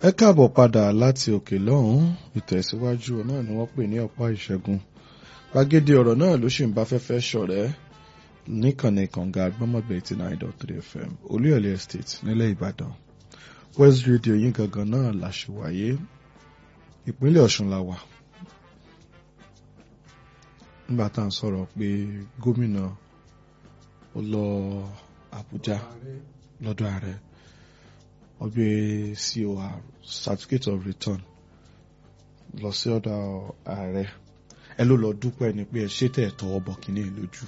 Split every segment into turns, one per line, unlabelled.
ẹ káàbọ̀ padà láti òkè lọ́hùn-ún. Ìtẹ̀síwájú náà ni wọ́n pè ní ọ̀pá ìṣẹ́gun. Gbàgede ọ̀rọ̀ náà ló ṣì ń bá fẹ́fẹ́ ṣọ̀rẹ́ níkànnì kànga Agbọ́mọ̀gbẹ́ 89.3 FM Olúyọ̀lé Estate nílẹ̀ Ìbàdàn. West Radio yín gangan náà la ṣì wáyé. Ìpínlẹ̀ Ọ̀ṣun la wà. Nígbà tá à ń sọ̀rọ̀ pé gómìnà ó lọ Àbújá lọ́dọ̀ ààrẹ. Wọ́n gbé COR certificate of return lọ sí ọ̀dọ̀ ààrẹ. Ẹ ló lọ dúpẹ́ ni pé ẹ ṣe tẹ̀ tọwọ́ bọ̀ kíní lójú.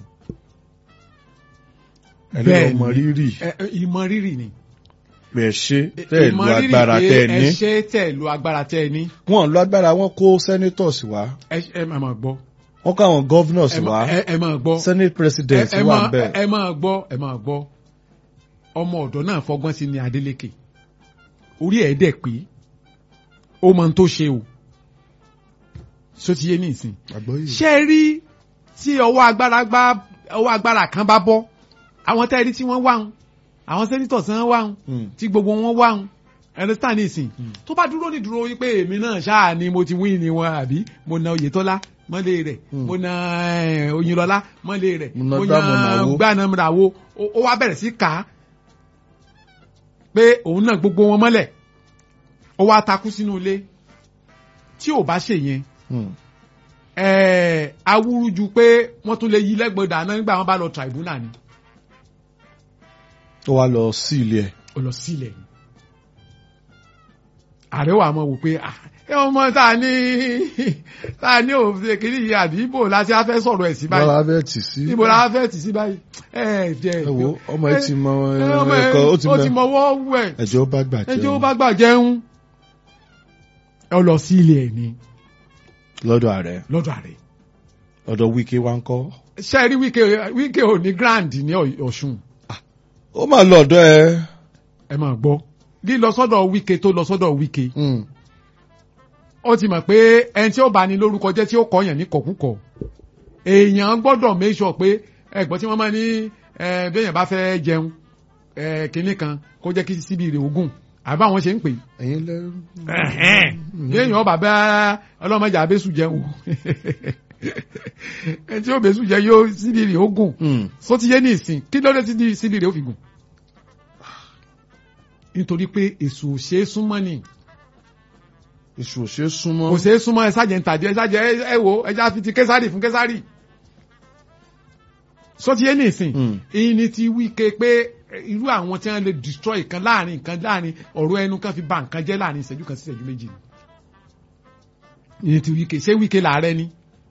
Ẹ ló lọ mọ rírì.
Ìmọ̀ rírì ni.
Pé ẹ ṣe tẹ̀ lu agbára tẹ́ ẹ ní.
Ẹ ṣe tẹ̀ lu agbára tẹ́ ẹ ní.
Wọ́n lu agbára wọn kó senators wá.
Ẹ máa gbọ́.
Wọ́n kó àwọn governors wá.
Ẹ máa gbọ́.
Senate president wà ń bẹ̀.
Ẹ máa gbọ́. Ọmọ ọ̀dọ́ náà fọgbọ́n sí ní Adeleke. Orí ẹ̀ dẹ̀ pé ó mọ tó ṣe o. Ṣó ti yé ní ìsìn. Ṣé rí tí ọwọ́ agbára kan bá bọ́ àwọn tẹ́ẹ̀rí tí wọ́n wáhùn àwọn senators wọ́n wáhùn tí gbogbo wọn wáhùn understand ní ìsìn tó bá dúró ní dúró wípé èmi náà ṣáà ni mo ti wí ni wọn àbí mo na Oyètọ́lá mọ́lé rẹ̀ mo na Oyinlọ́lá mọ́lé rẹ̀ mo na Gbanamrawo ó wá bẹ̀rẹ̀ sí ká pé òun náà gbogbo wọn mọ́lẹ̀ ó wá takú sínú ilé tí ò bá ṣe yẹn awúrúju pé wọ́n tún lè yí lẹ́gbẹ̀ẹ́ dáná nígbà wọn bá lọ tribunal ni.
Ó wá lọ sí ilé ẹ̀.
Ó lọ sí ilé ẹ̀. Ààrẹ wa mọ̀ wò pé ọmọ tá a ní òfin kìíní yìí àdìbò láti á fẹ́ sọ̀rọ̀ ẹ̀ sí báyìí.
Bọ́lá fẹ́ tì sí.
Ibo la fẹ́ tì sí báyìí.
Ẹ wo ọmọ ẹ ti mọ ẹ̀kọ́
ó ti mọ ọwọ́ wẹ̀.
Ẹjọ́ bá gbà jẹun.
Ẹjọ́ bá gbà jẹun. Ó lọ sí ilé ẹ̀ ni.
Lọ́dọ̀ ààrẹ. Ọ̀dọ̀ Wike wá ń kọ́.
Ṣé rí Wike ò ní grand ní Ọ̀ṣun.
Ó máa lọ ọ̀dọ̀ ẹ.
Ẹ máa gbọ́ lílọ sọ́dọ̀ Wike tó lọ sọ́dọ̀ Wike. Ó ti mọ̀ pé ẹni tí ó bá ní lórúkọ jẹ́ tí ó kọ́ yẹn ní kọ̀kúkọ̀ èèyàn gbọ́dọ̀ make sure pé ẹ̀gbọ́n tí wọ́n máa ní béèyàn bá fẹ́ jẹun kinní kan kó jẹ́ kí síbi rè ogún àbá wọn ṣe ń pè.
ẹ̀yin lẹ́rú.
béèyàn ọba bá ọlọ́mọdé abésù jẹun ẹni tí ó bésù jẹ yóò síbi rè ogún só ti yé ní ìsìn kí ló dé tí síbi rè ó fi gùn. Nítorí pé èso ò ṣe é súnmọ́ ni.
Èso ò ṣe é súnmọ́.
Kò ṣe é súnmọ́ ẹ sájẹ̀ ń tàdí ẹ sájẹ̀ ẹ wò ẹja fi ti Késárì fún Késárì. Sọ ti yé ní ìsìn. Èyí ni ti Wike pé irú àwọn tí wọ́n lè destroy nǹkan láàrin ọ̀rọ̀ ẹnu kan fi ba nǹkan jẹ́ láàrin ìṣẹ́jú kan sí ìṣẹ́jú méjì ni. Ìyẹn ti Wike ṣé Wike làárẹ̀ ni.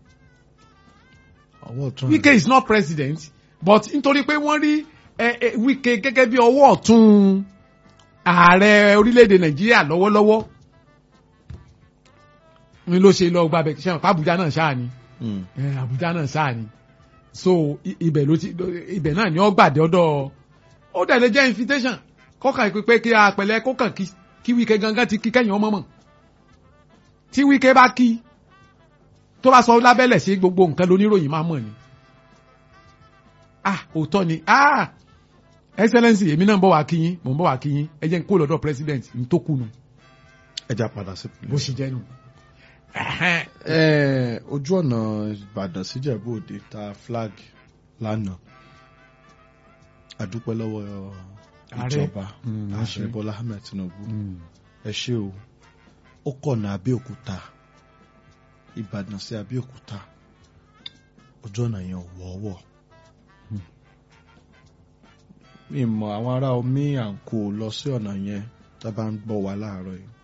Wike is not president but nítorí pé wọ́n rí Wike gẹ́gẹ́ bí ọwọ́ ọ̀tún ààrẹ orílẹ̀-èdè Nàìjíríà lọ́wọ́lọ́wọ́ ni ló ṣe lọ gba bẹ̀ ṣe àpá Àbújá náà ṣáà ni Àbújá náà ṣáà ni so ibẹ̀ náà ni ó gbàdé ọ̀dọ̀ ó dẹ̀ lè jẹ́ invitation kọ́kàn pé kí apẹ̀lẹ́ kọ́kàn kí Wike gangan ti kí kẹ́yìn ọmọ mọ̀ tí Wike bá kí tó bá sọ lábẹ́lẹ̀ sí gbogbo nǹkan lóníròyìn máa mọ̀ ni òótọ́ ni excellency èmi náà ń bọ̀ wá kí yín mò ń bọ̀ wá kí yín ẹ jẹ́ n kó lọ́dọ̀ president ní tó kùnú.
Ẹja padà sí pílẹ̀.
Bó ṣe jẹ́ nù.
Ojú ọ̀nà Ìbàdàn síjẹ̀bú Òde ta flag lánàá. Àdúpẹ́ lọ́wọ́ ìjọba ààrẹ Bọ́lá Ahmed Tinubu. Ẹ ṣé o. Ó kọ̀nà Abẹ́òkúta Ìbàdàn sí Abẹ́òkúta. Ojú ọ̀nà yẹn ò wọ́wọ́. Ìmọ̀ àwọn ará omi à ń kó lọ sí ọ̀nà yẹn tá bá ń gbọ́ wa láàárọ̀ yìí.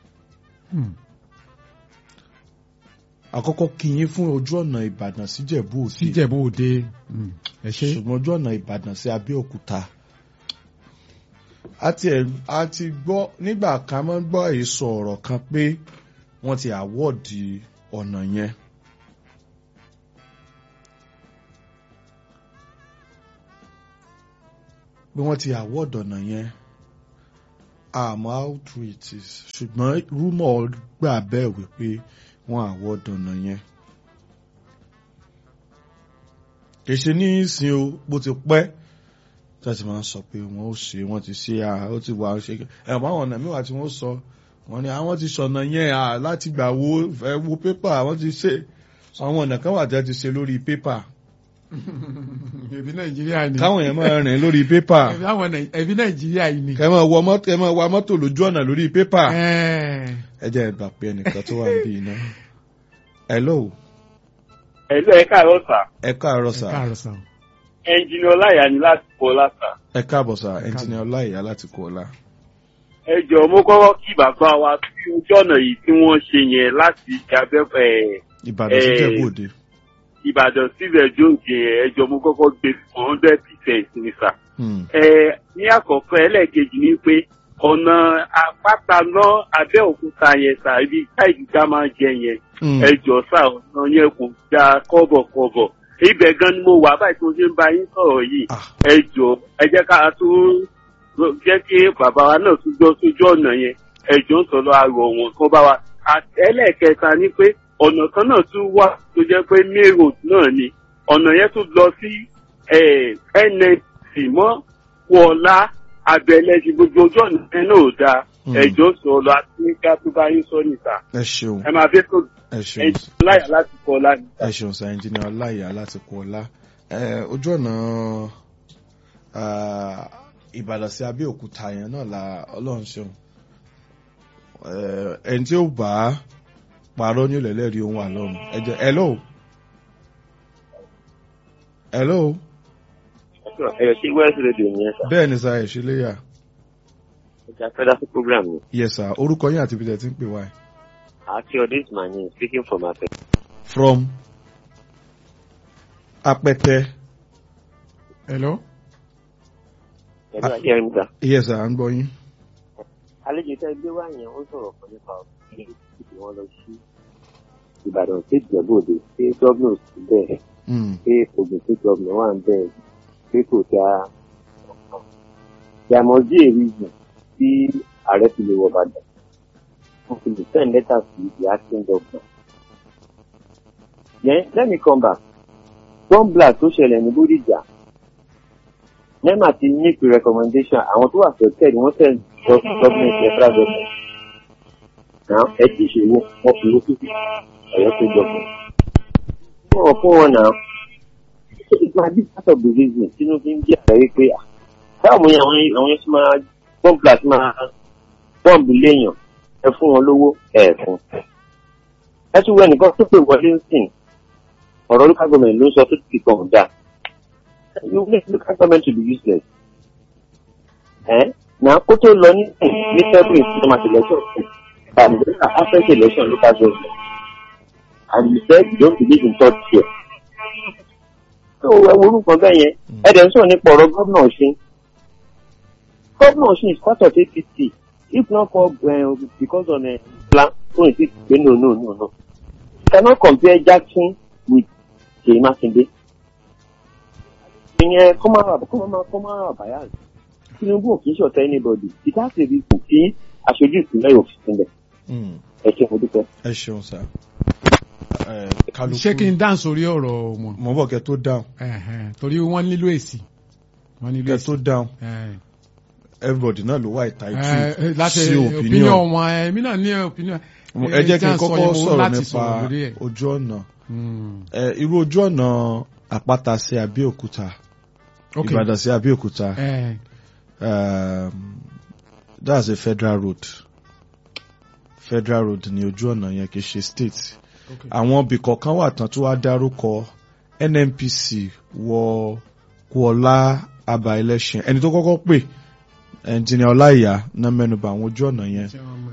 Àkọ́kọ́ kí yín fún ojú ọ̀nà Ìbàdàn síjẹ̀bú Òde.
Síjẹ̀bú Òde. Ẹ ṣé.
Ṣùgbọ́n ojú ọ̀nà Ìbàdàn sí Abẹ́òkúta. A ti gbọ́ nígbà kan máa ń gbọ́ èso ọ̀rọ̀ kan pé wọ́n ti àwọ́ọ̀dì ọ̀nà yẹn. Bí wọ́n ti award ọ̀nà yẹn àmọ́ how true it is ṣùgbọ́n rumor gbà bẹ́ẹ̀ wípé wọ́n award ọ̀nà yẹn. Kì í ṣe ní ìsìn o bó ti pẹ́ tí wọ́n ti máa ń sọ pé wọ́n ó ṣe wọ́n ti ṣe ó ti wà ṣe ẹ̀wọ̀n àwọn ọ̀nà mìíràn tí wọ́n sọ wọ́n ní àwọn ti sọ̀nà yẹn láti gbà wo pépà wọ́n ti ṣe àwọn ọ̀nà kan wà tí wọ́n ti ṣe lórí pépà.
ẹbí Nàìjíríà ni.
káwọn yẹn máa rìn lórí pépà.
ẹbí Nàìjíríà yìí ni.
kẹ́ máa wa mọ́tò lójú ọ̀nà lórí pépà. ẹ jẹ́ ìgbà pé ẹnìkan tó wà níbí iná. hello.
hello ẹ káàárọ̀ sà.
ẹ káàárọ̀ sà.
ẹ káàárọ̀ sà.
ẹnjìnì Ọláìyá ni láti Kọ́lá sà.
ẹ káàbọ̀ sà ẹnjìnì Ọláìyá láti Kọ́lá.
ẹ jọ̀ọ́ mo kọ́kọ́ kí bàbá wa sí ojú ọ̀nà yìí tí wọ́n ṣe yẹn láti abẹ́fẹ́
Ìbàdàn sí Ìjẹ̀bú Òde.
Ìbàdàn sí Ìjẹ̀bú Òde ẹ jọ̀ọ́ mo kọ́kọ́ gbé 100% ní sà. ní àkọ́kọ́ ẹlẹ́ẹ̀kejì ni pé ọ̀nà àpáta náà Abẹ́òkúta yẹn sà ibi táìgì ká máa jẹ yẹn ẹ jọ̀ọ́ sà ọ̀nà yẹn kò dá kọ́bọ̀kọ́bọ̀ ibẹ̀ gan ni mo wà báyìí tó ṣe ń bá yín sọ̀rọ̀ yìí ẹ jọ̀ọ́ ẹ jẹ́ ká tún jẹ́ kí bàbá wa náà tún gbọ́ sójú ọ̀nà yẹn ẹ jọ̀ọ́ ń sọ̀rọ̀ àrò wọn kan bá wa ẹlẹ́ẹ̀kẹta ni pé ọ̀nà kan náà tún wà tó jẹ́ pé main road náà ni ọ̀nà yẹn tún lọ sí NNC mọ́ Kọ́lá Abẹ́lẹ́sì gbogbo ojú ọ̀nà yẹn náà ò dáa ẹ jọ̀ọ́ sọ̀rọ̀ àti nígbà tó bá yín sọ nìta
ẹ ṣeun
ẹ máa fẹ́ tó
ẹ ṣeun
Ọláìyá láti Kọ́lá ni.
ẹ ṣeun sà ẹnjìnì Ọláìyá láti Kọ́lá. ojú ọ̀nà Ìbàdàn sí Abẹ́òkúta yẹn náà la Ọlọ́run ṣeun ẹni tí ó bá parọ́ ní òlẹ́lẹ́rìí ohun àlọ́run ẹjẹ́ hello.
ẹ̀yọ̀ sí West Radio yẹn sà.
bẹ́ẹ̀ ni sà ẹ̀ ṣe léyà.
ìjà fẹ́ dá sí program ni.
yes sir orúkọ yín àti ibi tẹ́ ti ń pè wá.
Akeode is my name speaking from Apẹtẹ.
from Apẹtẹ.
hello.
ẹ̀dọ́ àti ẹ̀rín gbà.
yes sir à ń gbọ́ yín.
àlejò tẹ́ gbé wá yẹn ó sọ̀rọ̀ kan nípa ọ̀gbìn tí wọ́n lọ sí Ìbàdàn sí Ìjẹ̀bú Òde pé gómìnà sí bẹ́ẹ̀ pé Ògùn sí gómìnà wà ń bẹ́ẹ̀ pé kò dá ọ̀kan. Ìyàmọ̀dí èríjì tí ààrẹ fi lè wọ Ìbàdàn wọ́n fi lè send letter sí the acting governor. Then let me come back. One black tó ṣẹlẹ̀ ní Bódìjà NEMA ti make a recommendation àwọn tó wà affected wọ́n tẹ̀ government federal government. Now ẹ ti ṣe wọ́n fi owó fífi Ọ̀yọ́ tó gbọ́gbọ́n. Fún wọn náà it might be part of the reason tí wọ́n fi ń jẹ́ àrẹ wípé táwọn àwọn yẹn sì máa bomb blast máa bọ́ǹbù léèyàn ẹ fún wọn lówó ẹ̀ẹ̀fún. ẹ tún wọ ẹnìkan tó pè wọlé ń sìn ọ̀rọ̀ local government ló ń sọ tó ti kàn dà. You make local government to be useless. Now kó tó lọ ní February tí wọ́n ti election and after the election local government and you said you don't believe in third tier. So ẹ wo orúkọ bẹ́ẹ̀ yẹn ẹ̀dẹ̀ ń sọ̀rọ̀ nípa ọ̀rọ̀ gómìnà Ọ̀ṣun. Gómìnà Ọ̀ṣun is part of APC if not for because of plan to insist say no. You cannot compare Jackson with Seyi Makinde. Ìyẹn kọ́mọ́rà bias. Tinubu ò kì í ṣọ̀tá anybody. Ìdáàsì rí kò kí aṣojú ìpínlẹ̀ yóò fi sílẹ̀. Ẹ ṣe mo dúpẹ́.
ẹ ṣeun sá.
ṣé kí n dáhùn sórí ọ̀rọ̀ wọn.
mo bọ̀ kẹ́ tó dáhùn.
torí wọ́n nílò èsì.
kẹ́ tó dáhùn. everybody náà ló wà ìtàìtù sí
opinion wọn èmi náà ní opinion.
ẹ jẹ́ kí n kọ́kọ́ sọ̀rọ̀ nípa ojú ọ̀nà. irú ojú ọ̀nà Àpáta sí Abẹ́òkúta. Ìbàdàn sí Abẹ́òkúta. That's a federal road. Federal road ni ojú ọ̀nà yẹn kì í ṣe state. Àwọn ibì kọ̀ọ̀kan wà tán tó wá dárúkọ NNPC wọ Kọ́lá Aba election. Ẹni tó kọ́kọ́ pè Engineer Ọláìyá náà mẹ́nubà àwọn ojú ọ̀nà yẹn.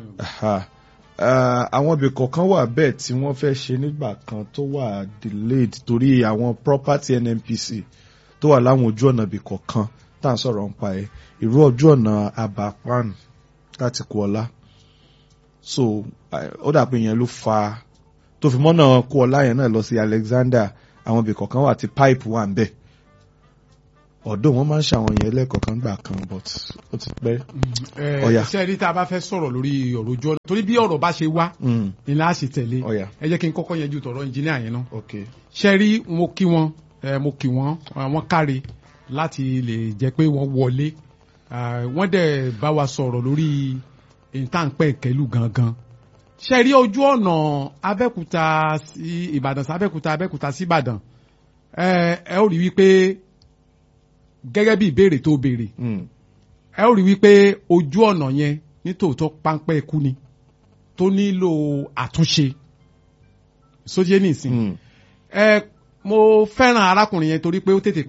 Àwọn ibì kọ̀ọ̀kan wà bẹ́ẹ̀ tí wọ́n fẹ́ ṣe nígbà kan tó wà delayed torí àwọn property NNPC tó wà láwọn ojú ọ̀nà ibì kọ̀ọ̀kan tá à ń sọ̀rọ̀ nípa ẹ̀ irú ojú ọ̀nà Abapan láti Kọ́lá. So ó dà pé yẹn ló fa tó fi mọ́nà Kọ́lá yẹn náà lọ sí Alexander àwọn ibì kọ̀ọ̀kan wà tí pipe wà ń bẹ̀. Ọ̀dọ̀ wọn máa ń ṣàwọn yẹn lẹ́ẹ̀kọ̀ọ̀kan gbà kan but ó ti pẹ́.
Ṣé rí tá a bá fẹ́ sọ̀rọ̀ lórí ọ̀rọ̀ ojú ọ̀nà torí bí ọ̀rọ̀ bá ṣe wá ni láà ṣe tẹ̀lé ẹ jẹ́ kí n kọ́kọ́ yanjú tọ̀rọ̀ engineer yẹn náà. Ṣé rí mo kí wọn wọ́n káre láti lè jẹ́ pé wọ́n wọlé wọ́n dẹ̀ bá wa sọ̀rọ̀ lórí ìtànpẹ́ ìkẹlù gangan ṣe rí ojú ọ̀nà Abẹ́òkúta sí Ìbàdàn sí Abẹ́òkúta sí Ìbàdàn ẹ ó rí wípé gẹ́gẹ́ bí ìbéèrè tó béèrè ẹ ó rí wípé ojú ọ̀nà yẹn nítòótọ́ páńpẹ́ ikú ni tó nílò àtúnṣe sójé nìsín mo fẹ́ràn arákùnrin yẹn torí pé ó tètè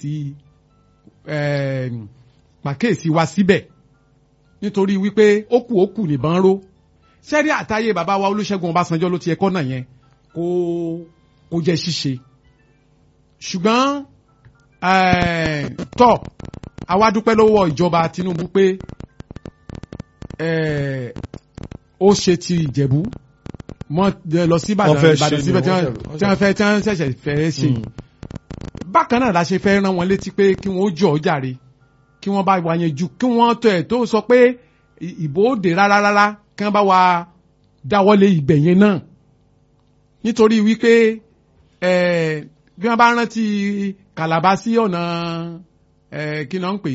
pàkíyèsí wa síbẹ̀ nítorí wípé ó kù nìbọn ró sẹ́rí àtàyè bàbá wa Olúṣẹ́gun Ọbásanjọ́ ló ti ẹ̀kọ́ náà yẹn kó jẹ́ ṣíṣe ṣùgbọ́n tọ́ àwa dúpẹ́ lọ́wọ́ ìjọba Tinubu pé ó ṣe ti Ìjẹ̀bú mọ́ lọ sí Ìbàdàn síbẹ̀ tí wọ́n ṣẹ̀ṣẹ̀ fẹ́ ṣe bákan náà la ṣe fẹ́ rán wọn létí pé kí wọ́n ó jọ jàre kí wọ́n bá wa yanjú kí wọ́n tó sọ pé ìbò òde rárá kí wọ́n bá wa dáwọ́lé ibẹ̀ yẹn náà nítorí wípé bí wọ́n bá rántí Calabar sí ọ̀nà kí náà ń pè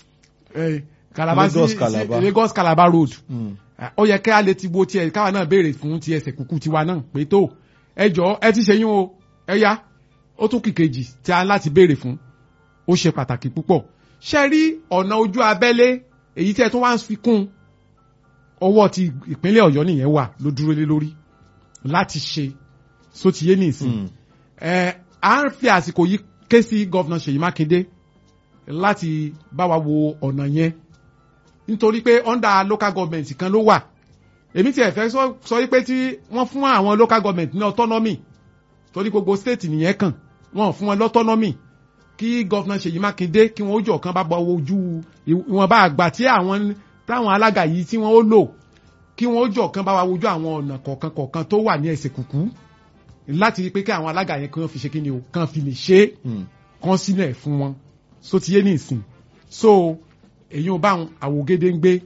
Calabar sí Lagos Calabar road ó yẹ ká lè ti wo tiẹ̀ káwa náà béèrè fún ti ẹsẹ̀ kúkú tiwa náà pé tó ẹ jọ ẹ ti ṣe yín o ẹ yá ó tún kìkejì tí a láti béèrè fún ó ṣe pàtàkì púpọ̀ ṣe rí ọ̀nà ojú abẹ́lé èyí tí ẹ tún wá ń fi kún ọwọ́ ti ìpínlẹ̀ Ọ̀yọ́ nìyẹn wà ló dúró lé lórí láti ṣe sótìyé nìsín à ń fi àsìkò yìí ké sí gọ́vnà Ṣèyí Mákindé láti bá wa wo ọ̀nà yẹn nítorí pé under local government kan ló wà èmi tí ẹ fẹ́ sọ wípé tí wọ́n fún àwọn local government ní autonomy torí gbogbo state nìyẹn kàn wọ́n fún wọn l'autonomy kí gọ́vnà Ṣèyí Mákindé kí wọ́n ó jọ kan bá bọ ojú ìwọ̀nba àgbà tí táwọn alága yìí tí wọ́n ó lò kí wọ́n ó jọ kan bá wa wojú àwọn ọ̀nà kọ̀ọ̀kan tó wà ní ẹsẹ̀ kùkú láti rí pé kí àwọn alága yẹn kí wọ́n fi ṣe kí ni o kàn fi lè ṣe kàn sílẹ̀ fún wọn so ti yé ní ìsìn so èyí ò bá àwògede ń gbé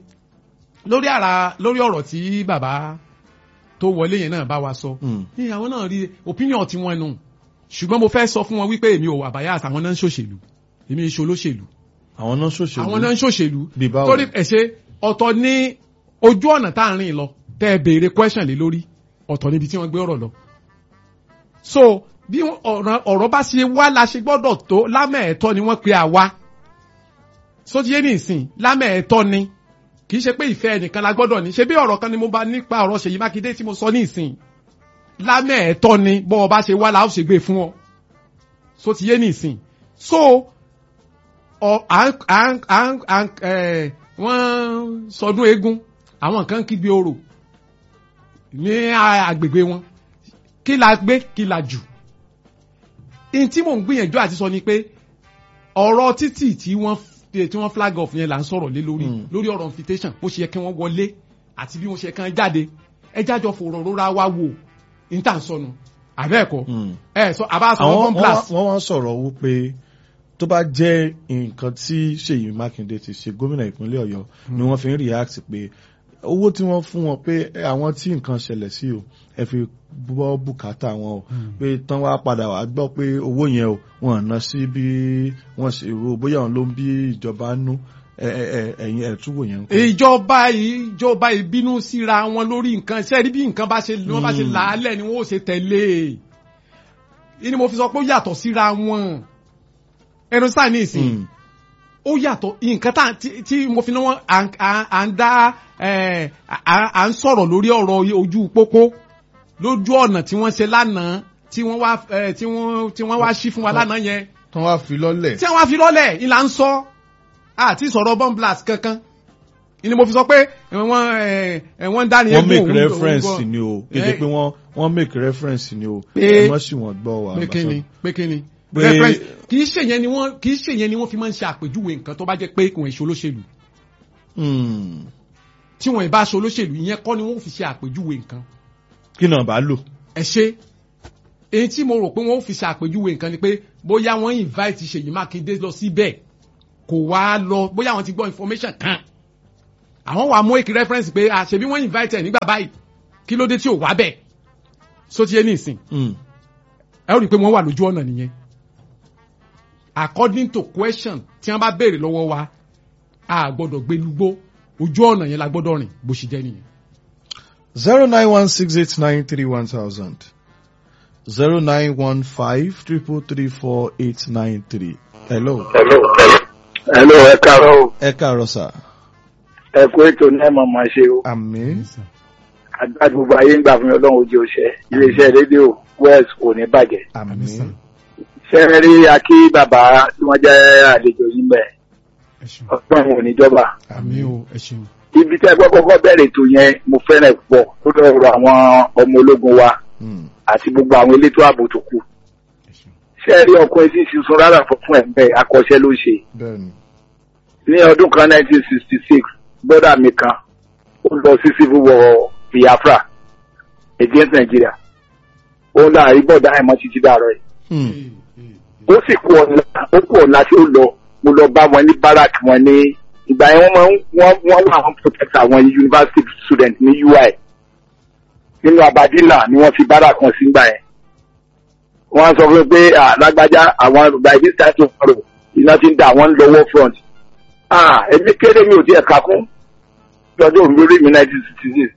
lórí ọ̀rọ̀ tí bàbá tó wọlé yẹn náà bá wa sọ ní àwọn náà rí opinion tí wọ́n nù ṣùgbọ́n mo fẹ́ sọ fún wọn wípé èmi ò wà báyà àtàwọn náà ń ṣòṣèlú èmi ń ṣolóṣèlú
àwọn náà ń ṣòṣèlú
torí ẹ̀ṣẹ́ ọ̀tọ̀ ní ojú ọ̀nà tá à ń rìn lọ tẹ́ ẹ béèrè question lé lórí ọ̀tọ̀ níbi tí wọ́n gbé ọ̀rọ̀ lọ. so bí ọ̀rọ̀ bá ṣe wá la ṣe gbọ́dọ̀ tó lámẹ̀ẹ̀tọ́ ni wọ́n pe àwa sótíyé ní ìsìn lámẹ̀ẹ̀tọ́ ni kì í ṣe pé ìfẹ́ ẹnìkan la gbọ́dọ̀ ní ṣe bí ọ̀rọ̀ kan ni mo bá nípa ọ̀rọ̀ Ṣèyí Mákindé tí mo sọ ní ìsìn lámẹ̀ẹ̀tọ́ ni bọ́ ọ bá ṣe wá la ó ṣe gbé fún ọ sótíyé ní ìsìn so wọ́n sọdún eégún àwọn kan kígbe orò ní agbègbè wọn kí la gbé kí la jù in tí mò ń gbìyànjú àti sọ ni pé ọ̀rọ̀ títì tí wọ́n flag off yẹn là ń sọ̀rọ̀ lé lórí ọ̀rọ̀ invitation bó ṣe yẹ kí wọ́n wọlé àti bí wọ́n ṣe kàn jáde ẹ jájọ fòrò rora wa wò ní tà ń sọnù àbẹ́ẹ̀kọ́ sọ àbá sọ wọ́n blast.
wọ́n wá sọ̀rọ̀ wípé tó bá jẹ́ nǹkan tí Ṣèyí Mákindé ti ṣe gómìnà ìpínlẹ̀ Ọ̀yọ́ ni wọ́n fi ń react pé owó tí wọ́n fún wọn pé àwọn tí nǹkan ṣẹlẹ̀ sí o ẹ fi gbọ́ bùkátà wọn o pé tán wá padà wá gbọ́ pé owó yẹn o wọ́n ná sí bí wọ́n ṣe rò bóyá wọn ló ń bí ìjọba nú ẹ̀yìn ẹ̀túwò yẹn.
ìjọba ìbínú síra wọn lórí nǹkan ṣẹ́ẹ́rí bí nǹkan bá ṣe làálẹ̀ ni wọ́n ó ṣe tẹ̀lé ni mo fi sọ pé ó yàtọ̀ síra wọn ẹnu sáà ní ìsìn ó yàtọ̀ nǹkan tí mo fi náà à ń sọ̀rọ̀ lórí ọ̀rọ̀ ojú pópó lójú ọ̀nà tí wọ́n ṣe lánàá tí wọ́n wá ṣí fún wa lánàá yẹn.
tí wọ́n wá fi lọ́lẹ̀. ìlà ń sọ àti sọ̀rọ̀ bomb blast kankan ni mo fi sọ pé wọ́n dá ní egun. wọ́n make reference ni o kéde pé wọ́n make reference ni o ẹ má sì wọ́n gbọ́ wa.
pé kíni reference kì í ṣe yẹn ni wọ́n fi máa ń ṣe àpèjúwe nǹkan tó bá jẹ́ pé wọ́n ṣe olóṣèlú. tí wọ́n bá ṣe olóṣèlú ìyẹn kọ́ ni wọ́n fi ṣe àpèjúwe nǹkan.
kí náà bá lò.
ẹ ṣe èyí tí mo rò pé wọ́n fi ṣe àpèjúwe nǹkan ni pé bóyá wọ́n invite Ṣèyí Mákindé lọ síbẹ̀ kò wá lọ bóyá wọ́n ti gbọ́ information kan àwọn wà mú èkì reference pé àṣebí wọ́n invite ẹ̀ nígbà báyìí kí ló dé tí ò wá bẹ̀ só ti yé ní ìsìn ẹ ó rí i pé wọ́n wà lójú ọ̀nà nìyẹn according to question tí wọ́n bá béèrè lọ́wọ́ wa a gbọ́dọ̀ gbé lúgbó ojú ọ̀nà yẹn la gbọ́dọ̀ rìn bó ṣe jẹ́ nìyẹn.
09168931000 09153334893. Hello.
Hello, ẹ káàárọ̀.
Ẹ káàárọ̀ sà.
Ẹ kú ètò náà máa máa ṣe o.
Àmín.
Àgbàdo gbogbo ayé ń gbà fún Ọlọ́run ojú ọ̀ṣẹ́. Iléeṣẹ́ rédíò West kò ní bàjẹ́.
Àmín.
Ṣé ẹ rí akí bàbá tí wọ́n jẹ́ àlejò yìí mẹ́? Ọgbọ́n ò ní jọba.
Àmín o, ẹ ṣeun.
Ibi tẹ́ kọ́kọ́ bẹ̀rẹ̀ ètò yẹn mo fẹ́ràn pọ̀ lórí ọ̀rọ̀ àwọn ọmọ ológun wa àti gbogbo àwọn elétò ààbò tó kù. Ṣé ẹ rí ọkùnrin tí sísun rárá fún ẹ̀mẹ́ akọ́ṣẹ́ ló ṣe? Ní ọdún kan 1966 bọ́dà mi kan ó lọ sí civil war Biafra against Nigeria. Ó ń láàrin bọ́dà ẹ̀mọ́ títí dàrọ̀ yìí. Ó sì kú ọ̀nà tí ó lọ mo lọ bá wọn ní barak wọn ní ìgbà yẹn wọ́n wà wọ́n protect àwọn university student ní UI nínú Abadila ni wọ́n fi barak wọn sí ìgbà yẹn. Wọ́n sọ fún mi pé lágbájá àwọn by this time tomorrow iná ti ń dà wọ́n lọ́wọ́ front. Èmi kéde mi ò tiẹ̀ kà kún lọ́dún òmìnirí mi 1966.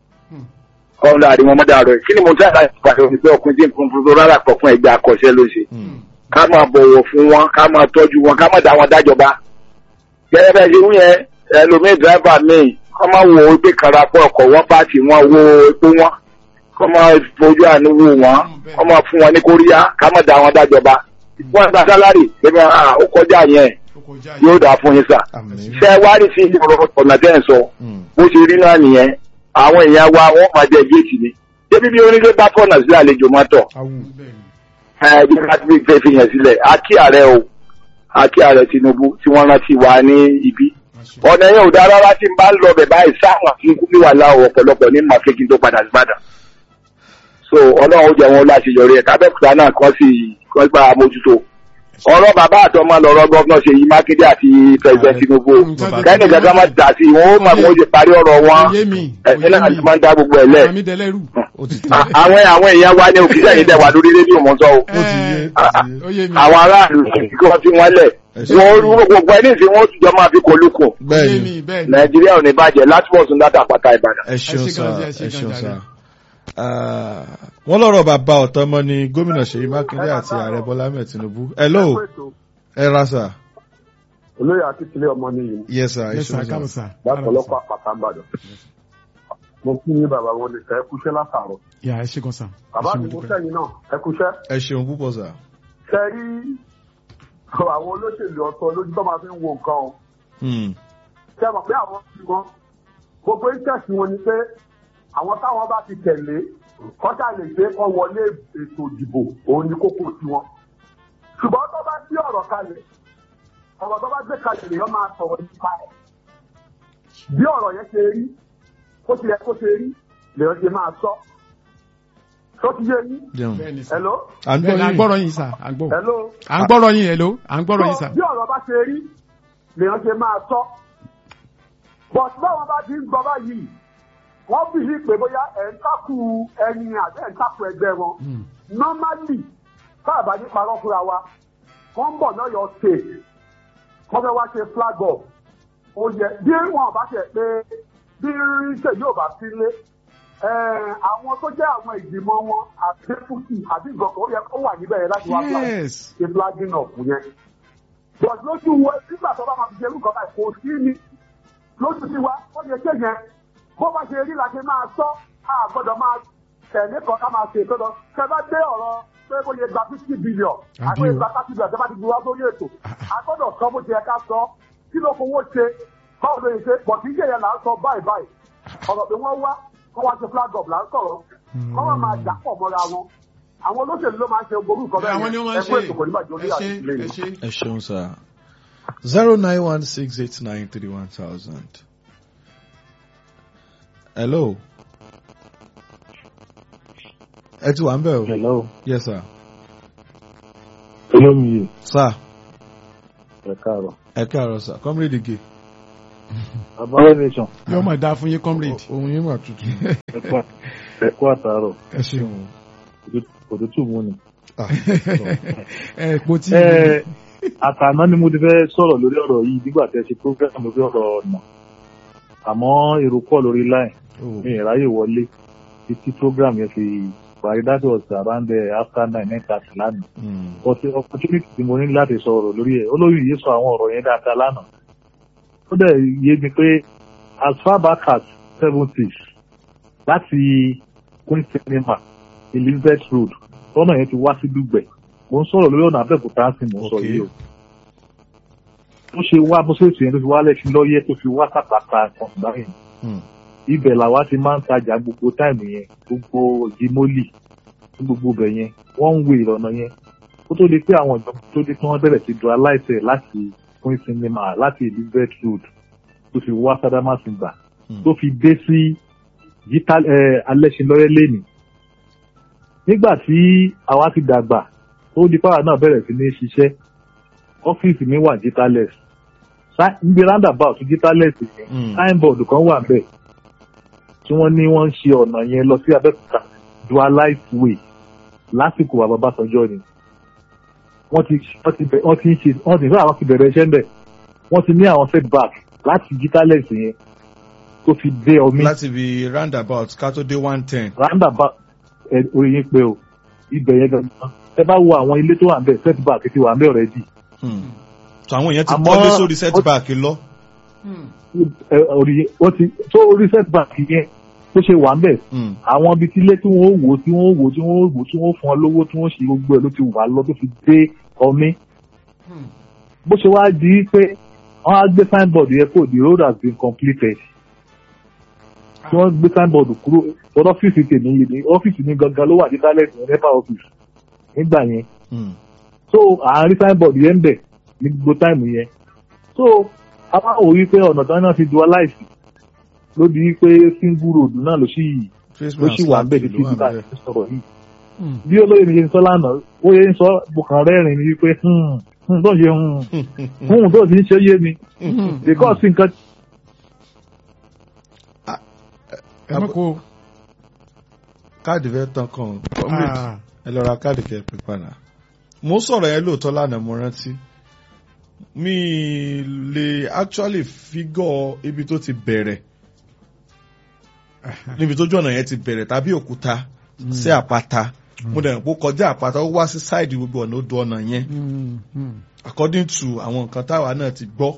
Ọ̀hún láàrin wọn mọ́dà rẹ̀ kí ni mo sáà láti pàṣẹ òní pé ọkùnrin tí nǹkan fún rárá pọ̀ fún ẹgbẹ́ akọ́ṣẹ́ ló ṣe. Ká máa bọ̀wọ̀ fún wọn ká máa tọ́jú wọn ká máa dá wọn dájọba. Gẹ́gẹ́ bẹ́ẹ̀ ṣe wú yẹn ẹlòmíì dírẹ́fà míì kọ́ máa wo pé karapọ̀ ọkọ̀ wọn pàtì wọn wo epo wọn kọ́ máa fojú àánú wò wọn kọ́ máa fún wọn ní kóríyá ká máa dá wọn dájọba. Wọ́n gba sálárì ẹgbẹ́ ó kọjá yẹn yóò dà fún yín sà. Ṣé wá rí sí ọ̀rọ̀ ọ̀nà tẹ́ ẹ̀ sọ bó ṣe rí náà nìyẹn àwọn èèyàn wa wọ́n máa jẹ géètì ni. Débi bí onílé bá fọ̀nà sí àlejò mọ́tọ̀. Ẹ̀ẹ́dì láti fẹ́ fi yẹn sílẹ̀ akí ààrẹ Tinubu tí wọ́n rántí wa ní ibi. Ọ̀nà yẹn ò dára rárá tí n bá ń lọ bẹ̀ báyìí sáwọn àfikún kúmí wà láwọ̀ ọ̀pọ̀lọpọ̀ ní màkèkí tó padà sí Ìbàdàn. So Ọlọ́run ó jẹ́ wọn láṣeyọrí ẹ̀ kábẹ́kùtà náà kọ́ gba mójútó. Ọ̀rọ̀ bàbá àtọmọ lọ́rọ̀ gọ́vnọ̀ Ṣèyí Mákindé àti President Tinubu. Kẹ́ni gàgá máa dà sí wọn ó máa mú oye parí ọ̀rọ̀ wọn. Ẹ̀sìn náà ti máa ń dá gbogbo ẹ̀ lẹ̀. Àwọn èèyàn wa ní òfìsẹ́ yìí dẹ̀ wà lórí rédíò mọ́tọ́ o. Àwọn aráàlú kí wọ́n fi wọ́n lẹ̀. Wọ́n rú gbogbo ẹni tí wọ́n tún jọ máa fi kolúkùn. Nàìjíríà ò ní bàjẹ́ láti wọ́n tún dátà pátá Ìbàdàn.
Ẹ ṣeun sá. Wọ́n lọ́rọ̀ bàbá ọ̀tọ́mọ ni gómìnà Ṣèyí Mákindé àti ààrẹ Bọ́lá Ahmed Tinubu. Hello. Ẹ ra sà.
Olóyè Akíntúndé ọmọ ní yìí.
Yes sir. Yes sir.
Látọ̀lọ́pọ̀ àpàtà ń bàdàn. Mo kí ní bàbá wọn lè fẹ́ kúṣẹ́ látàárọ̀.
Yà ẹ ṣe gan sà.
Bàbá mi mo sẹ́yìn náà ẹ kúṣẹ́.
Ẹ ṣeun púpọ̀ sà.
Ṣé rí àwọn olóṣèlú ọ̀tọ̀ lójú tó máa fi ń wo nǹkan o. Ṣé mọ̀ pé àwọn ti wọn gbogbo ìṣẹ̀sìn wọn ni pé àwọn táwọn bá ti tẹ̀lé kọ́jà lè gbé kọ́ wọlé ètò ìdìbò òun ni kókó tiwọn. Ṣùgbọ́n tó bá gbé ọ̀rọ̀ kalẹ̀ ọ̀rọ̀ tó bá gbé kalẹ̀ lèyàn máa sọ̀rọ̀ nípa ẹ̀. Bí ọ̀rọ̀ yẹn ṣe rí kó ti yẹ kó ṣe rí lèyàn ṣe máa sọ. Tó ti yé yín. Hello.
À ń gbọ́rọ̀ yín sà.
Hello.
À ń gbọ́rọ̀ yín hello. À ń gbọ́rọ̀ yín sà.
Bí ọ̀rọ̀ bá ṣe rí lèyàn ṣe máa sọ. But báwọn bá ti ń gbọ́ báyìí wọ́n bí i pé bóyá ẹ̀ ń kákù ẹni àti ẹ̀ ń kákù ẹgbẹ́ wọn. Normally káàbà ní parọ́ fúnra wa wọ́n ń bọ̀ lọ́yọ̀ state wọ́n fẹ́ wá ṣe flag off. Ó yẹ bí wọn bá ṣe pé bí ṣe yóò bá sílé àwọn tó jẹ́ àwọn ìgbìmọ̀ wọn àti deputy àti ìgbọ̀kọ̀ ó yẹ kó wà níbẹ̀ yẹn láti wá ṣe flagging off yẹn. But lójú wo nígbà tó bá máa fi ṣe irú kan báyìí kò sí ni lójú sí wa ó yẹ kéèyàn bó bá ṣe rí la ṣe máa sọ àgbọ́dọ̀ máa tẹ̀lé kan ká máa ṣe ìtọ́jọ́ ṣe bá dé ọ̀rọ̀ pé kó lè gba 50 billion àti ìgbà 30 billion ṣe bá ti gbé wá sórí ètò àgbọ́dọ̀ sọ bó ti yẹ ká sọ kí ló fowó ṣe báwo ló yẹ ṣe pọ̀ kí yẹ̀yẹ̀ là ń sọ báyìí ọ̀rọ̀ pé wọ́n wá ṣe flag up là ń sọ̀rọ̀ kọ́ wọ́n máa jà pọ̀ mọ́ra wọn àwọn olóṣèlú ló máa ń ṣe gbogbo nǹkan bẹ́ẹ̀ ẹgbẹ́ ètò kò ní bàjẹ́ orí àtìlẹ́yìn.
Ẹ ṣeun sá 09168931000. Hello. Ẹ ti wà ń bẹ̀ o.
Hello.
Yes sir.
Hello mi.
Sir.
Ẹ káàárọ̀.
Ẹ káàárọ̀ sir. Comrade Ige.
Abáwọ̀ nation.
Yóò máa dáa fún yín comrade.
Ohun yín mà tutù.
Ẹ kú àtàárọ̀.
Ẹ ṣeun.
Òtútù mú ni.
Ẹ kò tí.
Àtàná ni mo ti fẹ́ sọ̀rọ̀ lórí ọ̀rọ̀ yìí nígbà tẹ́ ṣe program lórí ọ̀rọ̀ ọ̀nà.
àmọ́ èrò pọ̀ lórí line mi ìráyè wọlé títí program yẹn fi parí that was around after 9:30 lánàá but opportunity tí mo ní láti sọ̀rọ̀ lórí ẹ̀ olóyè yìí sọ àwọn ọ̀rọ̀ yẹn dáadáa lánàá ó dẹ̀ yé mi pé as far back as 70s láti Queen Cinema Elizabeth Road lọ́nà yẹn ti wá sí Dùgbẹ̀ mo ń sọ̀rọ̀ lórí ọ̀nà Abẹ́òkúta sí mo ń sọ yìí o tó ṣe wá bó ṣe yẹn tó fi wá lẹ́sìn lọ́yẹ́ tó fi wá sàpàtà ọ̀gbà yẹn ibẹ̀ làwa ti máa ń tajà gbogbo táìmù yẹn gbogbo jimoli ní gbogbo ibẹ̀ yẹn wọ́n ń wo ìrọ̀nà yẹn kó tó di pé àwọn ìjọba tó dé kí wọ́n bẹ̀rẹ̀ sí du aláìsẹ̀ láti Queen Cinema láti Elizabeth Road tó fi wá Sadamasingba tó fi dé sí alẹ́sìnlọ́yẹ́ lẹ́nìí nígbà tí àwa ti dàgbà ó di pàwọ́ náà bẹ̀rẹ̀ sí ní ṣiṣẹ́ ọ́fíìsì mi wà Jitales níbi roundabout Jitales yẹn signboard kan wà bẹ́ẹ̀ tí wọ́n ní wọ́n ń ṣe ọ̀nà yẹn lọ sí Abẹ́òkúta dualize way lásìkò bàbá Básanjọ́ ni wọ́n ti bẹ̀rẹ̀ iṣẹ́ ń bẹ̀ wọ́n ti ní àwọn setback láti Jitales yẹn tó fi dé omi.
láti bí roundabout ká tó dé 110.
roundabout orí yín pé o ibẹ̀ yẹn gangan ẹ bá wo àwọn ilé tó wà ń bẹ̀ setback ti wà ń bẹ̀ already.
so àwọn èèyàn ti kọ́lé sórí setback lọ.
orí setback yẹn tó ṣe wà ń bẹ̀ àwọn ibi tí ilé tí wọ́n wò tí wọ́n fún ọ lówó tí wọ́n ṣe gbogbo ẹ̀ ló ti wà lọ tó fi dé omi. bó ṣe wá di pé wọ́n á gbé signboard yẹn kó the road has been completed tí wọ́n gbé signboard kúrò ọ̀dọ̀ ọ́fíìsì tèmi yìí ní ọ́fíìsì ní gangan ló wà ní talent ní nepa office nígbà yẹn so àárín signboard yẹn ń bẹ̀ ní gbogbo táìmù yẹn so a máa wò wípé ọ̀nà tí wọ́n náà ti dualize ló di wípé single road náà ló sì wà ń bẹ̀ ní títí bá ti sọ̀rọ̀ yìí bí olóyè mi ṣe ń sọ lánàá ó yẹ ń sọ bùkàn rẹ́rìn ní wípé tó ṣe tó ti ń ṣe yé mi because nǹkan.
ẹ má kó
káàdì fẹ́ tán kan ẹ lọ ra káàdì kẹ́ pé padà mo sọ̀rọ̀ yẹn lóòótọ́ lánàá mo rántí mi lè actually figure ibi tó ti bẹ̀rẹ̀ níbi tójú ọ̀nà yẹn ti bẹ̀rẹ̀ tàbí òkúta sí àpáta mo dẹ̀ kó kọjá àpáta ó wá sí sáìdì gbogbo ọ̀nà odò ọ̀nà yẹn according to àwọn nǹkan táwa náà ti gbọ́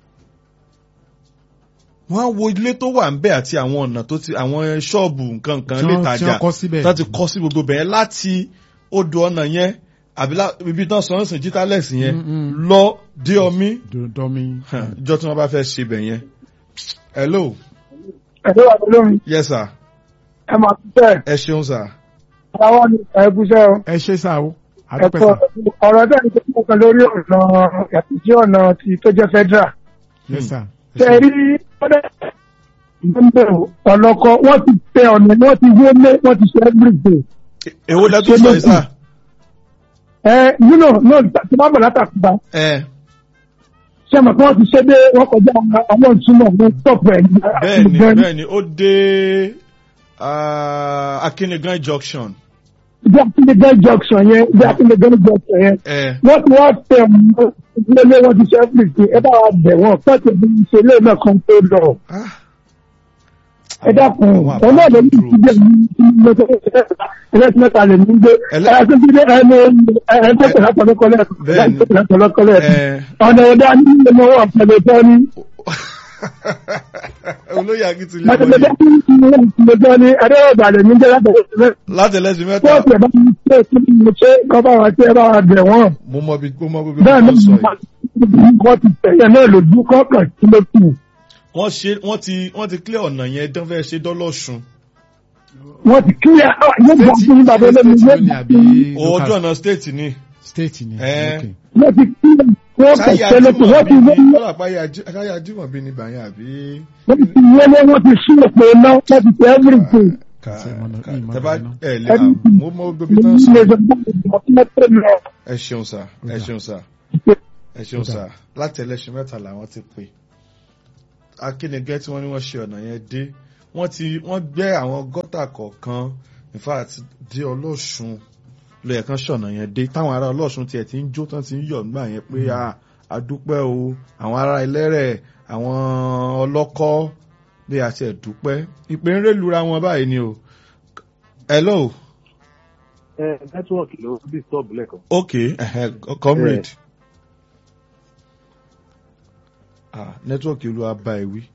wọ́n á wo ilé tó wà ń bẹ̀ àti àwọn ọ̀nà tó ti àwọn ṣọ́ọ̀bù nǹkan lè tajà tó ti kọ́ sí gbogbo bẹ̀rẹ̀ láti odò ọ̀nà yẹn àbí ibi tán sọ ń sìn Jitales yẹn lọ dé omi ìjọ tí wọ́n bá fẹ́ ṣe bẹ̀ yẹn. hello.
ẹ̀dọ́ wà lórí.
yes sir.
ẹ máa tún tẹ̀.
ẹ ṣeun sir.
àwọn ni ẹ̀bùsẹ̀ o.
ẹ ṣe sá o.
ẹ̀kọ́ ọ̀rọ̀ bẹ́ẹ̀ ni tó kàn lórí ọ̀nà yàtọ̀ sí ọ̀nà tó jẹ́ federal.
yes sir.
tẹ̀rí ọ̀dẹ̀ ìgbẹ́ ọ̀lọ́kọ wọ́n ti tẹ ọ̀nà wọ́n ti wọlé wọ́n ti ṣe everything.
èwo lẹ́tọ́ sọ yìí sá.
náà tí wọ́n bọ̀ látàkùbá. ṣé mo kí wọ́n ti ṣe dé wọ́n kọjá àwọn ìtumọ̀ ní top ẹ̀.
bẹ́ẹ̀ni ó dé Akínigán junction.
Bí Akínigán junction yẹn wọ́n ti wá tẹ̀ lélé wọ́n ti ṣe everything ẹ bá wa bẹ̀ wọ́n pẹ́ẹ́tẹ̀ bí ìṣẹ̀lẹ̀ náà kan tó lọ. ẹ dákun ọ̀nà ìlú ti jẹ́ ẹlẹ́sìn mẹ́ta lè ní gbé ẹ̀ẹ́dẹ́gbẹ̀rún látọ̀lọ́kọ́lẹ̀ ọ̀nà ẹ̀dá ní ìlú ọ̀pẹ̀lẹ̀ tọ́ ní.
olóyè akitile
mọ́ni. látọ̀lọ́kọ́lẹ̀ ní ẹ̀ẹ́dẹ́gbẹ̀rún lè ní gbé
látẹ̀lẹ́sìn mẹ́ta.
wọ́n ti ẹ̀ bá mi ṣe kọ́ bá wa tí ẹ bá wa bẹ̀ wọ́n.
mo mọ bí
bẹ́ẹ̀ ni wọ́n ti tẹ̀yẹ náà lójú kọ́kàn tí ló kù.
wọ́n ti clear ọ̀nà yẹn dán fẹ́ ṣe dọ́lọ́sùn.
wọ́n ti clear yóò bọ̀ fún bàbá ẹlẹ́mi
ojú ọ̀nà state ni.
wọ́n ti clear wọ́n kẹ̀kẹ́ lókè wọ́n ti wọ́n.
káyà Ajímọ̀bí ni bàyà àbí.
wọ́n ti wọ́n wọ́n ti sún òpè náà wọ́n ti tẹ everything.
tẹ́bá ẹ̀ lè mo mọ gbogbo tán sọ. ẹ ṣeun sà láti ẹlẹ́sìn mẹ́ta làwọn ti pè. Akínigán tí wọ́n ní wọ́n ṣe ọ̀nà yẹn dé wọ́n gbẹ́ àwọn gọ́tà kọ̀ọ̀kan in fact dé Ọlọ́ṣun ló yẹ kán ṣọ̀nà yẹn dé táwọn ará Ọlọ́ṣun tiẹ̀ ti ń jó tán ti ń yọ̀ nígbà yẹn pé àdúpẹ́ o àwọn ará Ẹlẹ́rẹ̀ àwọn Ọlọ́kọ́ bí a ti ẹ̀ dúpẹ́ ìpè ń rélura wọn báyìí ni o. Hello.
Nẹ́tíwọ̀kì ló disturb lẹ́kọ̀ọ́.
Okay, comrade. Nẹ́tíwọ̀kì olúwa bá ẹ wí.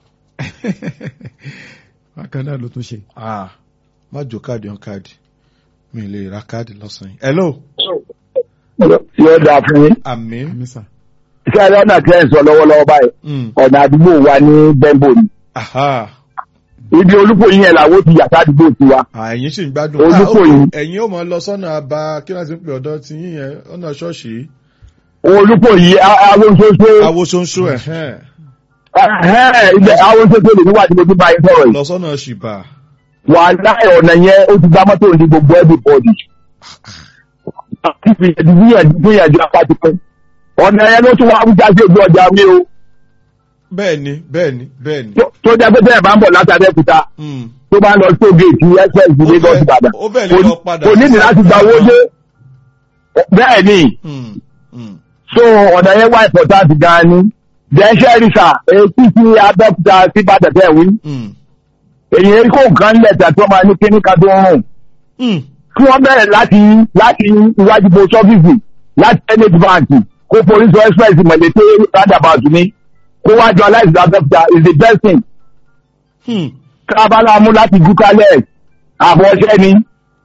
Bákan náà ló tún ṣe.
Má jò káàdì on káàdì. Mi lè ra káàdì lọ́sàn yìí. Hello.
Yóò dáa fún yín.
Àmín.
Iṣẹ́ ọ̀nà tí ẹ̀ ń sọ lọ́wọ́lọ́wọ́ báyìí. Ọ̀nà àdúgbò wa ní Bẹ́ńbò ni. Ibi olúkò yín ẹ̀ làwọn ti yàtọ̀ àdúgbò tiwa.
Ẹ̀yin sì ń gbádùn.
Olúkò yín.
Ẹ̀yin ó máa lọ sọ́nà àbá kí wọ́n ti ń pè ọ̀dọ́ ti yín yẹn ọ̀nà ṣọ́ọ̀ṣì.
Olúkò yìí awosonso.
Awosonso
Ibẹ̀ awosonso lè níwájú mo ti bá yín sọ̀rọ̀ yìí.
Lọ sọ́nà ṣìbà.
Wà láì ọ̀nà yẹn ó ti gbá mọ́tò ní gbogbo everybody. Gbìyànjú apáti pẹ́. Ọ̀nà yẹn ló tún wá wújá sí ojú ọjà mi o.
Bẹ́ẹ̀ni.
Tó jẹ́ pé tẹ́lẹ̀ bá ń bọ̀ látàdé kúta. Tó bá ń lọ sí ògèèjì express ní Lagos Ìbàdàn. Kò ní ní láti gba owó dé. Bẹ́ẹ̀ni. So ọ̀nà yẹn wá important gan ni. Dẹ́ṣẹ́ rìsà èyí tí Abẹ́òkúta sí Ìbàdàn tẹ̀ wí. Èyí kò kàn lẹ̀tà tó máa ní kíníkà tó ń rùn. Kí wọ́n bẹ̀rẹ̀ láti iwájú bo sọ́fíìsì láti NH Bank kó police express mọ̀lẹ́tẹ́ roundabout ni kó wájú aláìsí Abẹ́òkúta is the best thing. Kábàlà mú láti Gúkálẹ̀ àbọ̀ṣẹ́ ni.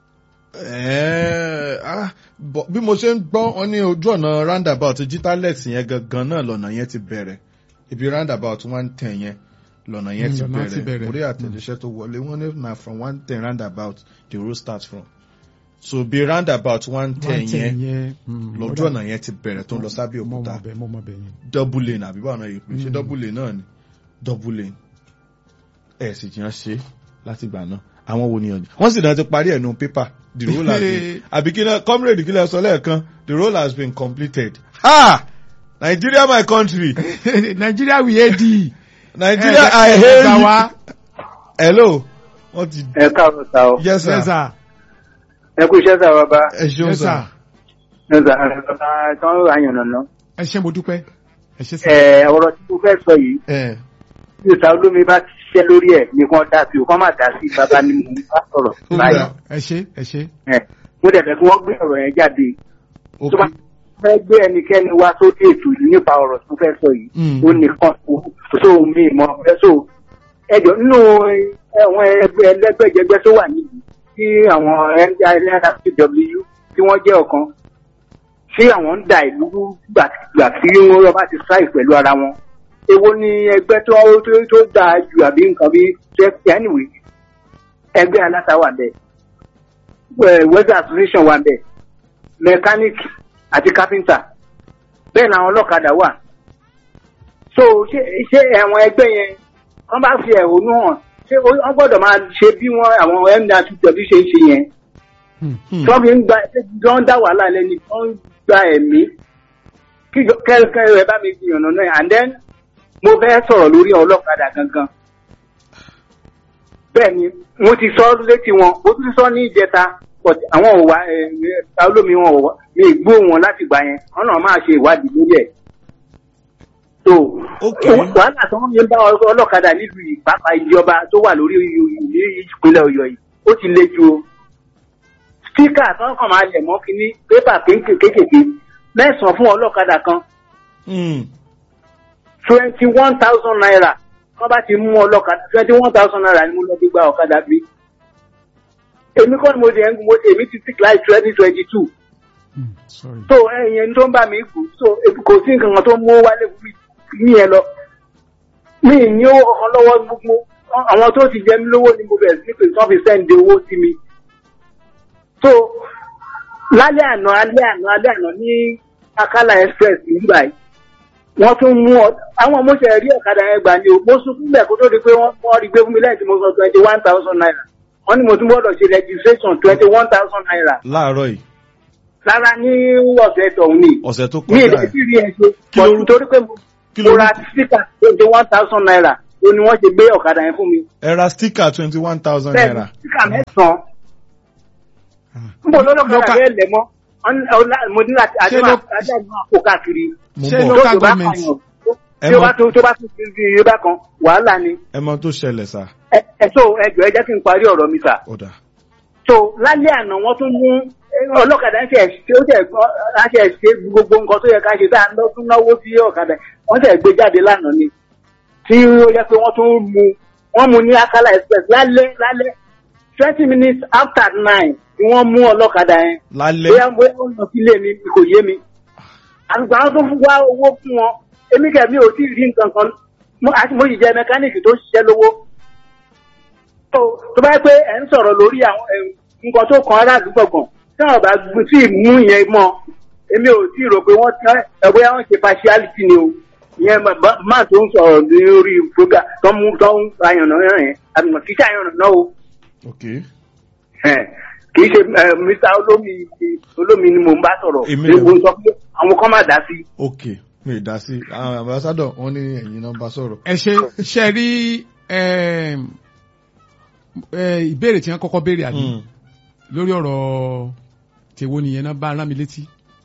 Bí mo ṣe ń gbọ́ wọn ní ojú ọ̀nà roundabout Jitalex yẹn gangan náà lọ́nà yẹn ti bẹ̀rẹ̀ ibi roundabout 110 yẹn lọ́nà yẹn ti bẹ̀rẹ̀ orí àtẹ̀jíṣẹ́ tó wọlé wọ́n ní na from 110 roundabout the road starts from so bí roundabout 110 yẹn lójú ọ̀nà yẹn ti bẹ̀rẹ̀ tó ń lọ sábẹ́ òkúta double lane àbí báwọn náà yìí pé ṣé double lane náà ni double lane ẹ̀ sì jìyàn ṣe láti gbà náà àwọn wo ni ọ̀nà wọ́n sì náà ti parí ẹ̀nu pépà the role has been àbí kí náà comrade kí lè sọ lẹ́ẹ̀kan the role has been completed. Nigeria my country.
Nigeria we hate thee.
Nigeria I hate you. Hello.
Ẹ káàárọ̀ sá o.
Yes sir.
Ẹ kú iṣẹ́ sá bàbá.
Ẹ ṣeun sá.
Ẹ sá bàbá tán àyànnà náà.
Ẹ ṣé mo dúpẹ́. Ẹ ṣé sá.
Ọ̀rọ̀ tí mo fẹ́ sọ yìí. Bí ìta olómi bá ti ṣiṣẹ́ lórí ẹ̀ ni wọ́n dá sí o, kán má dá sí bàbá ni mo bá sọ̀rọ̀ báyìí.
Ẹ ṣé.
Mo dẹ̀ fẹ́ kí wọ́n gbé ọ̀rọ̀ yẹn jáde. Tó bá fẹ́ gbé ẹnikẹ́ni wá sókè ètò yìí nípa ọ̀rọ̀ tó fẹ́ sọ yìí, ó nìkan tó mi mọ̀ fẹ́ so. Ẹjọ́ nínú àwọn ẹlẹ́gbẹ̀jẹgbẹ́ tó wà níbi tí àwọn NRCW tí wọ́n jẹ́ ọ̀kan, ṣé àwọn ń da ìlú gbàgbà tí wọ́n bá ti sáì pẹ̀lú ara wọn? Èwo ni ẹgbẹ́ tó dáa jù àbí nǹkan bí ṣe anyway ẹgbẹ́ aláta wà bẹ́ẹ̀ weather association wà bẹ́ẹ̀ mechanic àti carpenter bẹ́ẹ̀ làwọn ọlọ́kadà wà so ṣé àwọn ẹgbẹ́ yẹn wọ́n bá fi ẹ̀hónú hàn ṣé wọ́n gbọ́dọ̀ máa ṣe bí wọ́n àwọn NRCW ṣe ń ṣe yẹn tí wọ́n fi ń gba wọ́n dá wàhálà lẹ́ni wọ́n ń gba ẹ̀mí kí kẹ́kẹ́ rẹ̀ bá mi gbìyànjú náà and then mo fẹ́ sọ̀rọ̀ lórí ọlọ́kadà gangan. Bẹ́ẹ̀ ni mo ti sọ létí wọn mo tún sọ ní ìjẹta àwọn òwà olómi wọn òwà ní ìgbó wọn láti gbà yẹn wọn náà máa ṣe ìwádìí lórí ẹ̀. So wàhálà tó ń bá ọlọ́kadà nílùú ìpápá ìjọba tó wà lórí ìpínlẹ̀ Ọ̀yọ́ yìí ó ti le ju o. Spíkà tó ń kàn máa lẹ̀ mọ́ kínní pépà kéékèèké mẹ́sàn-án fún ọlọ́kadà kan. 21,000 naira wọ́n bá ti mú ọlọ́kadà 21,000 naira ni mo lọ gbígba ọ̀kadà bí. Èmi kọ́ ni mo ti ẹ̀ngùn èmi ti sick láì 2022. So ẹ̀yẹn tó ń bá mi kù so kò sí nǹkan tó mú wálé ní ẹ lọ. Mi ní ọkàn lọ́wọ́ gbogbo àwọn tó ti jẹ mí lówó ni mo bẹ̀rẹ̀ sí pé tí wọ́n fi sẹ́ǹdì owó sí mi. So lálẹ́ àná ní Akala Express nígbà yìí. Wọ́n tún mú àwọn ọmọọṣẹ́ rí ọ̀kadà yẹn gbà ní o mo sún fúnbẹ̀ kó tó di pé wọ́n rí gbé fún mi lẹ́yìn tí mo sọ 21,000 naira wọ́n ní mo tún gbọ́dọ̀ ṣe registration 21,000 naira.
Láàárọ̀ yìí.
Rárá ní ọ̀sẹ̀ tọ̀hún ni.
Ọ̀sẹ̀ tó kọjá
ní èdè tí rí ẹ ṣe pọ̀ torí pé mo ra sticker 21,000 naira ó ní wọ́n ṣe gbé ọ̀kadà yẹn fún mi.
Ẹ ra sticker 21,000 naira.
bẹ́ẹ̀ sticker mẹ́sàn-án. n bò lọ́lọ́kadà bẹ́ẹ̀ lẹ̀ mọ́ mo ní láti àjọ àpò káàkiri.
Ṣé local government
tí ó bá tó fi di yorùbá kan wàhálà ni.
ẹ mọ tó ṣẹlẹ̀ sà.
so ẹjọ́ ẹ jẹ́ kí n parí ọ̀rọ̀ mi sà. so lálẹ́ àná wọ́n tún mú ọlọ́kadà ṣe gbogbo nǹkan tó yẹ ká ṣe tá a tún náwó sí ọ̀kadà wọ́n ṣe gbé jáde lánàá ni tí ó yẹ pé wọ́n mú ní Akala Express lálẹ́ 20 minutes after 9 ni wọ́n mú ọlọ́kadà yẹn.
lálẹ́
bóyá wọ́n lọ sílé mi kò yé mi. àgbà wọn tó wá owó fún wọn èmi kẹ́mi ò tí ì rí nǹkan kan àti mo sì jẹ́ mẹkáníìkì tó ṣiṣẹ́ lówó. tó bá yẹ pé ẹ̀ ń sọ̀rọ̀ lórí àwọn nǹkan tó kan ará àdúgbò gan tí wọn bá tí ì mú yẹn mọ́ èmi ò tí ì rò pé wọ́n bóyá wọ́n ṣe partiality ni o ìyẹn máa tó ń sọ̀rọ̀ lórí program tó ń ayànnà yẹn àbí kì í ṣe ayànnà náà o. kì í ṣe Mr. olómi ni mò ń bá sọ̀rọ̀ ewu sọ pé àwọn kan máa dá sí.
ok mi ì dá sí àwọn ambassador wọn ní ẹ̀yin náà bá sọ̀rọ̀.
ẹ ṣe rí ìbéèrè tí wọ́n kọ́kọ́ béèrè àbí lórí ọ̀rọ̀ tèwo nìyẹn náà bá rán mi létí.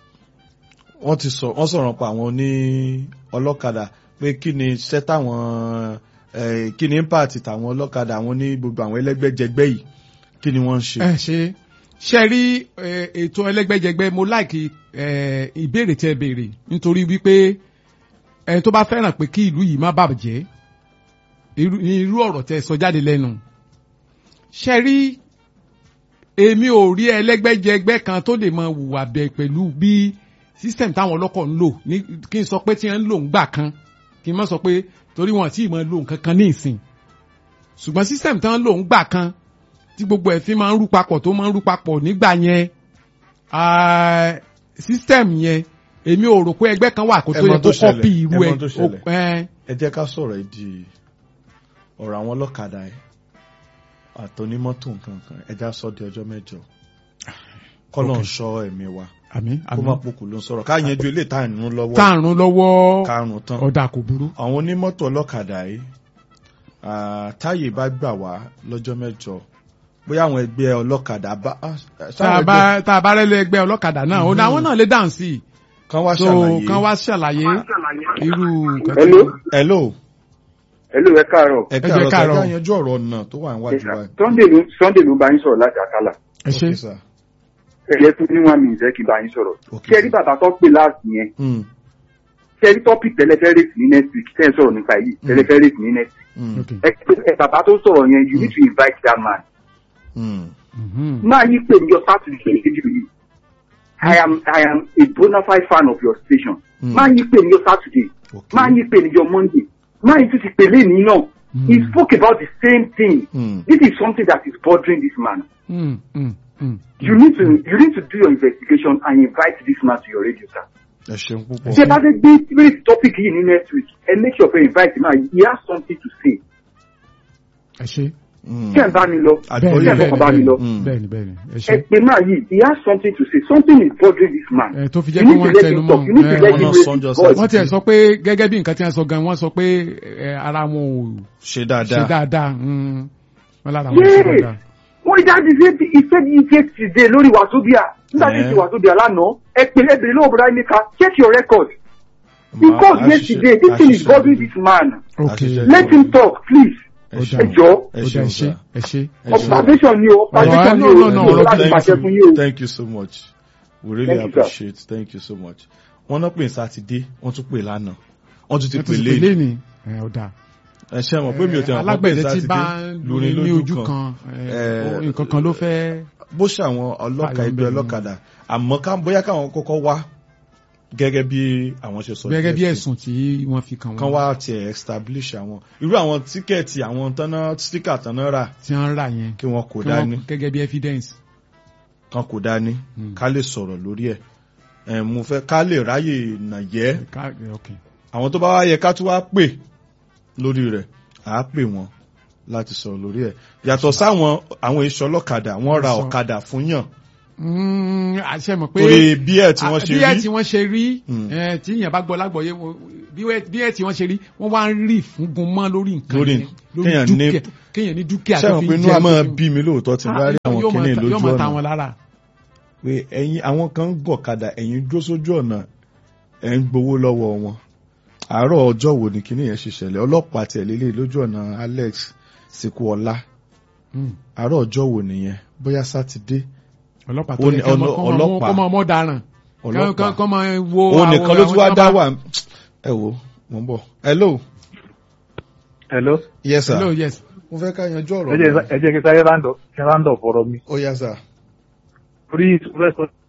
wọ́n sọ̀rọ̀ pa àwọn ní ọlọ́kadà pé kí ni iṣẹ́ táwọn kí ni impact tàwọn ọlọ́kadà àwọn ní gbogbo àwọn ẹlẹ́gbẹ́jẹgbẹ́ yìí kí ni wọ́n ń ṣe.
ṣe rí ètò ẹlẹ́gbẹ́jẹgbẹ́ mo láìkí ìbéèrè tẹ́ béèrè nítorí wípé ẹni tó bá fẹ́ràn pé kí ìlú yìí má bàjẹ́ irú ọ̀rọ̀ tẹ́ sọ jáde lẹ́nu. ṣe rí èmi ò rí ẹlẹ́gbẹ́jẹgbẹ́ kan tó lè máa hùwà bẹ̀ pẹ̀lú bí system táwọn ọlọ́kọ̀ ń lò ní kí n sọ pé tí wọ́n ń lò ń gbà kan kí n má sọ pé torí wọn tí ì máa lò nǹkan kan ní ìsìn ṣùgbọ́n system tí wọ́n ń lò ń gbà kan tí gbogbo ẹ̀ fi máa ń rú papọ̀ tó máa ń rú papọ̀ nígbà yẹn system yẹn èmi ò rò pé ẹgbẹ́ kan wà kó tó yẹ kó kọ́pì irú ẹ̀.
ẹ jẹ́ ká sọ̀rọ̀ di ọ̀rọ̀ àwọn ọlọ́kadà ẹ̀ àtọ́nímọ́tò nǹkan kan ẹja sọ di ọjọ́ mẹ́jọ kọ́lọ̀ ń sọ ẹ̀mí wa kó má pokùn ló ń sọ̀rọ̀ ká yanjú ilé tààrùn lọ́wọ́ karùn tán
ọ̀dà kò burú.
àwọn onímọ́tò ọlọ́kadà yìí táyé bá gbà wá lọ́jọ́ mẹ́jọ bóyá àwọn ẹgbẹ́ ọlọ́kadà bá.
tá a bá rẹ́ lé ẹgbẹ́ ọlọ́kadà náà àwọn náà lè dáhùn sí i.
kán wá
ṣàlàyé irú.
hello
ẹ káàárọ̀.
ẹ káàárọ̀ ẹ yanjú ọ̀rọ̀ ọ̀nà tó wà níwájú wa.
Sunday ló bá yín sọ̀rọ̀ láti Akala.
ẹ ṣe.
ẹ̀yẹ tún ní 1 minute kí n bá yín sọ̀rọ̀. ṣé rí bàbá tó pè láàsì yẹn. ṣé rí topic tẹlifẹ̀rẹ̀t ní next week tẹ́ ẹ sọ̀rọ̀ nípa yìí tẹlifẹ̀rẹ̀t ní next week. ẹ bàbá tó sọ̀rọ̀ yẹn you need to invite that man. máa yí pé ní your Saturday yìí I am a bona fide fan of your station. máa yí pé ní your Saturday máa yí pé ní your Monday. Man, it is Pelé, no. He spoke about the same thing. This is something that is bothering this man. You need to do your investigation and invite this man to your radio, sir. Ṣé bá dé gbé topic yìí ní next week and make sure you invite him and he has something to say. Ṣé ẹ̀ bá mi lọ? Ṣé ẹ̀ bọ́kàn bá mi lọ? Ẹ pè máa yìí, he has something to say. Something is bothering this man.
Tó fi jẹ́ pé wọ́n tẹnu mọ́. Wọ́n ti ẹ̀ sọ pé gẹ́gẹ́ bí nǹkan tí wọ́n sọ gan, wọ́n sọ pé ara wọn ò
ṣe dáadáa.
Wọ́n lára wọn ṣe dáadáa.
Wọ́n jáde ìfẹ́ today lórí Wazobia. Nígbà tí ìṣe Wazobia lánàá, ẹ pè lẹ́bìrì lóò bọ̀dá níka, check your record. Because yesterday, this thing is bothering this man. Let him talk, please. Observation ni o.
Thank you so much. We really appreciate. Thank you so much. Wọ́n náà pè Sátidé, wọ́n tún pè lánàá, wọ́n tún ti pè lẹ́yìn. Ẹ ṣe mọ̀ pé mi ò tẹ̀ wọ́n pè Sátidé.
Alágbẹ̀dẹ tí bá lórí ní ojú kan, nǹkan kan ló fẹ́.
Bó ṣe àwọn ẹgbẹ́ ọlọ́kadà, àmọ́ bóyá káwọn kọ́kọ́ wá gẹ́gẹ́ bí àwọn ṣe sọ.
Gẹ́gẹ́ bí ẹ̀sùn tí wọ́n fi kàn wọ́n.
Kan wá tiẹ̀ establish àwọn irú àwọn tíkẹ́ẹ̀tì àwọn sticker tánná rà.
Tí wọ́n rà yẹn.
Kí wọ́n kò dání.
Gẹ́gẹ́ bí evidence.
Kan kò dání. Ká lè sọ̀rọ̀ lórí ẹ̀. Mo fẹ́ ká lè ráyè nà yẹ́. Àwọn tó bá wá yẹ ká tún wá pè lórí rẹ̀ à á pè wọ́n láti sọ̀rọ̀ lórí ẹ̀. Yàtọ̀ sáwọn àwọn iṣẹ́ ọlọ́kadà wọ́n ra ọ̀kadà fún yàn.
Àṣẹ mọ̀ pé
torí bí ẹ̀ tí wọ́n ṣe rí
bí ẹ̀ tí wọ́n ṣe rí tí yẹn bá gbọ́ lágbọ̀ọ́yé bí ẹ̀ tí wọ́n ṣe rí wọ́n wá ń rí ìfúngun mọ́ lórí nǹkan yẹn lórí dúkìá kéèyàn ní dúkìá tó fi ń jẹ́
sẹ́wọ̀n pé inú àmọ́ bí mi lóòótọ́ ti bá rí àwọn kìnìún lójú ọ̀nà
yóò máa ta wọn lára.
Pé ẹ̀yin àwọn kan ń gọ̀kadà ẹ̀yin dúró sójú ọ̀nà ẹ̀ ń gbowó lọ́wọ́ wọn àárọ̀ ọjọ́ wo ni kíní yẹn ṣe ṣẹlẹ̀ ọlọ́pàá tiẹ̀ lélẹ̀ lójú ọ̀nà Alex Sikuola àárọ̀ ọjọ́ wo nìyẹn bóyá sátidé
ọlọ́pàá tó yẹ kọ́ mọ́ dáràn kọ́ mọ́ wo àwọn
òun nìkan ló tún wá dá wà ẹ wo mo ń bọ̀ hello.
hello.
yes sir.
hello yes.
mo fẹ́ ká yanjú ọ̀rọ̀.
ẹ jẹ́ kí sáyé rándọ̀ fọ̀rọ̀ mi.
ó yá sir.
orí ìtúrẹ́sọ